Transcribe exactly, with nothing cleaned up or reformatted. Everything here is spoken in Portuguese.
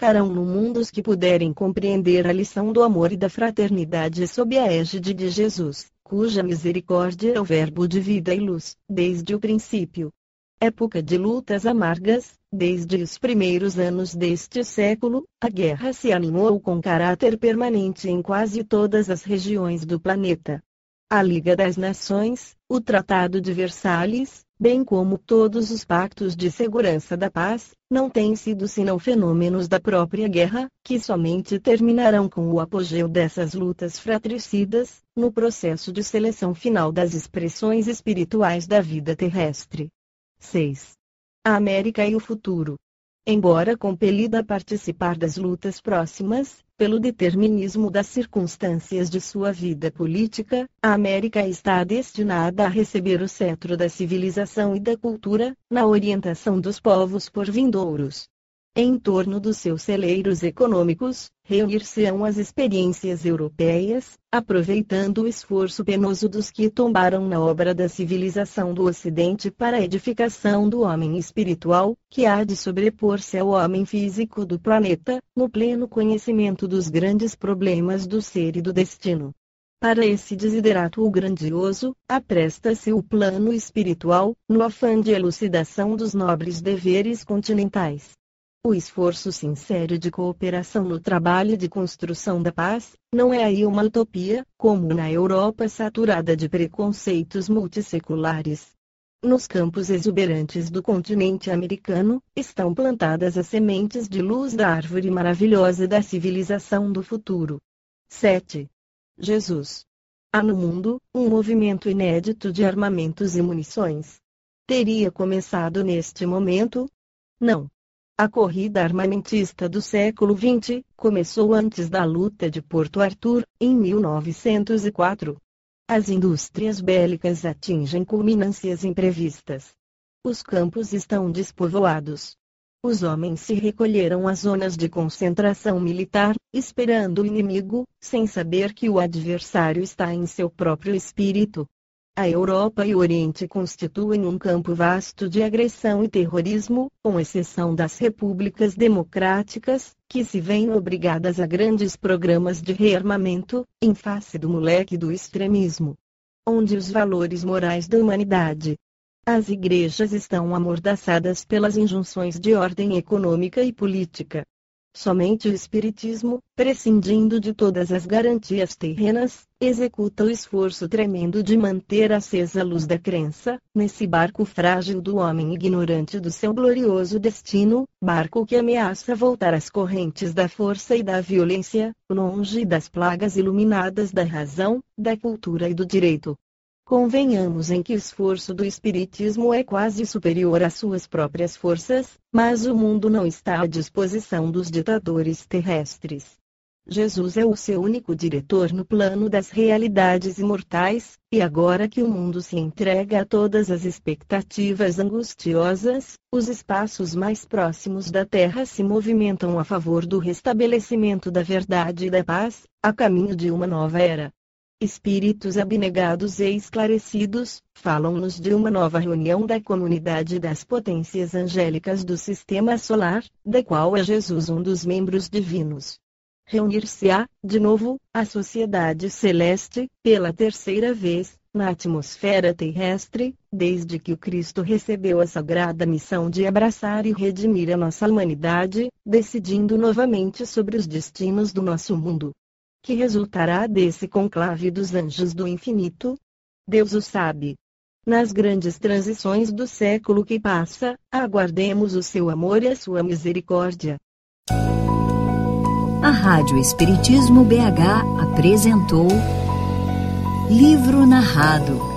ficarão no mundo os que puderem compreender a lição do amor e da fraternidade sob a égide de Jesus, cuja misericórdia é o verbo de vida e luz, desde o princípio. Época de lutas amargas, desde os primeiros anos deste século, a guerra se animou com caráter permanente em quase todas as regiões do planeta. A Liga das Nações, o Tratado de Versalhes, bem como todos os pactos de segurança da paz, não têm sido senão fenômenos da própria guerra, que somente terminarão com o apogeu dessas lutas fratricidas, no processo de seleção final das expressões espirituais da vida terrestre. seis. A América e o futuro. Embora compelida a participar das lutas próximas, pelo determinismo das circunstâncias de sua vida política, a América está destinada a receber o cetro da civilização e da cultura, na orientação dos povos por vindouros. Em torno dos seus celeiros econômicos, reunir-se-ão as experiências europeias, aproveitando o esforço penoso dos que tombaram na obra da civilização do Ocidente para a edificação do homem espiritual, que há de sobrepor-se ao homem físico do planeta, no pleno conhecimento dos grandes problemas do ser e do destino. Para esse desiderato grandioso, apresta-se o plano espiritual, no afã de elucidação dos nobres deveres continentais. O esforço sincero de cooperação no trabalho de construção da paz, não é aí uma utopia, como na Europa saturada de preconceitos multisseculares. Nos campos exuberantes do continente americano, estão plantadas as sementes de luz da árvore maravilhosa da civilização do futuro. sete. Jesus. Há no mundo, um movimento inédito de armamentos e munições. Teria começado neste momento? Não. A corrida armamentista do século vinte começou antes da luta de Porto Arthur, em mil novecentos e quatro. As indústrias bélicas atingem culminâncias imprevistas. Os campos estão despovoados. Os homens se recolheram às zonas de concentração militar, esperando o inimigo, sem saber que o adversário está em seu próprio espírito. A Europa e o Oriente constituem um campo vasto de agressão e terrorismo, com exceção das repúblicas democráticas, que se veem obrigadas a grandes programas de rearmamento, em face do moleque do extremismo. Onde os valores morais da humanidade. As igrejas estão amordaçadas pelas injunções de ordem econômica e política. Somente o Espiritismo, prescindindo de todas as garantias terrenas, executa o esforço tremendo de manter acesa a luz da crença, nesse barco frágil do homem ignorante do seu glorioso destino, barco que ameaça voltar às correntes da força e da violência, longe das plagas iluminadas da razão, da cultura e do direito. Convenhamos em que o esforço do Espiritismo é quase superior às suas próprias forças, mas o mundo não está à disposição dos ditadores terrestres. Jesus é o seu único diretor no plano das realidades imortais, e agora que o mundo se entrega a todas as expectativas angustiosas, os espaços mais próximos da Terra se movimentam a favor do restabelecimento da verdade e da paz, a caminho de uma nova era. Espíritos abnegados e esclarecidos, falam-nos de uma nova reunião da comunidade das potências angélicas do Sistema Solar, da qual é Jesus um dos membros divinos. Reunir-se-á, de novo, a sociedade celeste, pela terceira vez, na atmosfera terrestre, desde que o Cristo recebeu a sagrada missão de abraçar e redimir a nossa humanidade, decidindo novamente sobre os destinos do nosso mundo. Que resultará desse conclave dos anjos do infinito? Deus o sabe. Nas grandes transições do século que passa, aguardemos o seu amor e a sua misericórdia. A Rádio Espiritismo B H apresentou Livro Narrado.